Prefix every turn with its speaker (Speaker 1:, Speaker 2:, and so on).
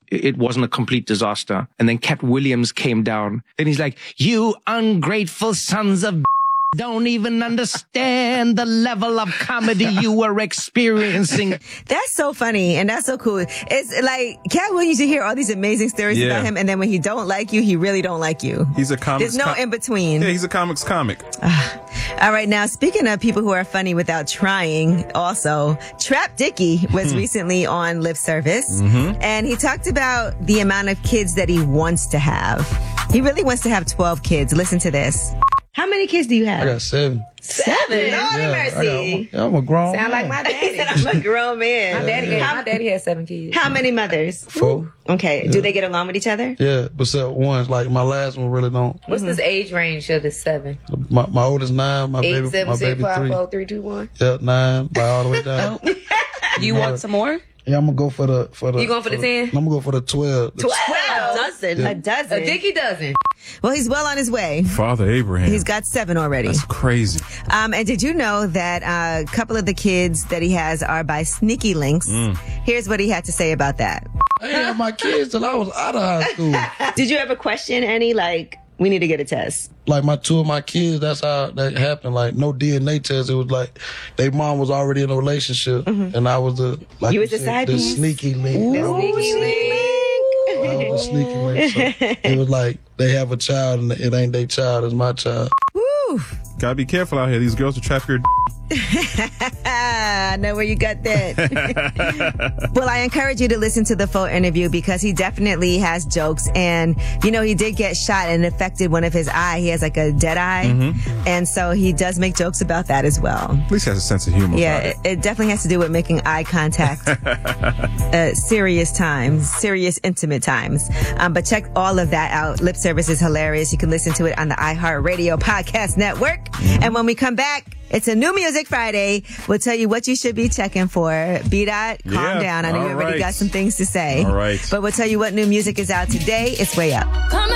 Speaker 1: it wasn't a complete disaster. And then Cat Williams came down. Then he's like, you ungrateful sons of don't even understand the level of comedy you were experiencing.
Speaker 2: That's so funny and that's so cool. It's like Cat Williams, you hear all these amazing stories about him, and then when he don't like you, he really don't like you.
Speaker 3: He's a comics.
Speaker 2: There's no in between.
Speaker 3: Yeah, he's a comics comic.
Speaker 2: All right, now speaking of people who are funny without trying, also Trap Dickie was recently on Lip Service, and he talked about the amount of kids that he wants to have. He really wants to have 12 kids. Listen to this. How many kids do you have?
Speaker 4: I got 7.
Speaker 2: 7? Lord mercy.
Speaker 4: I'm a grown
Speaker 5: Sound
Speaker 4: man.
Speaker 5: like my daddy.
Speaker 2: I'm a grown man.
Speaker 5: My daddy had 7 kids.
Speaker 2: How many mothers?
Speaker 4: 4.
Speaker 2: Okay. Yeah. Do they get along with each other?
Speaker 4: Yeah, but one, like my last one really don't.
Speaker 5: What's this age range of the 7?
Speaker 4: My oldest 9, my
Speaker 5: 8,
Speaker 4: baby
Speaker 5: 7, 6,
Speaker 4: 3.
Speaker 5: 5, 4, 3, 2, 1.
Speaker 4: Yeah, 9, by all the way down.
Speaker 6: You want some more?
Speaker 4: Yeah, I'm gonna go for the.
Speaker 5: You going for the 10?
Speaker 4: I'm gonna go for the 12.
Speaker 2: 12? A dozen.
Speaker 5: A Dickie dozen.
Speaker 2: Well, he's well on his way.
Speaker 3: Father Abraham.
Speaker 2: He's got 7 already.
Speaker 3: That's crazy.
Speaker 2: And did you know that a couple of the kids that he has are by Sneaky Links? Here's what he had to say about that.
Speaker 4: I ain't had my kids till I was out of high school.
Speaker 2: Did you ever question any, like, we need to get a test?
Speaker 4: Like 2 of my kids, that's how that happened. Like no DNA test. It was like their mom was already in a relationship, and I was the like
Speaker 2: you was the side piece?
Speaker 4: sneaky link.
Speaker 2: The sneaky link.
Speaker 4: I was the sneaky link. So it was like they have a child and it ain't their child, it's my child.
Speaker 2: Woo.
Speaker 3: Gotta be careful out here. These girls will trap your
Speaker 2: I know where you got that. Well, I encourage you to listen to the full interview because he definitely has jokes. And, you know, he did get shot and it affected one of his eye. He has like a dead eye. And so he does make jokes about that as well.
Speaker 3: At least he has a sense of humor.
Speaker 2: Yeah, it definitely has to do with making eye contact. Serious times, serious intimate times. But check all of that out. Lip Service is hilarious. You can listen to it on the iHeartRadio Podcast Network. And when we come back, it's a New Music Friday. We'll tell you what you should be checking for. B-Dot, calm down. I know you already got some things to say.
Speaker 3: All right.
Speaker 2: But we'll tell you what new music is out today. It's Way Up.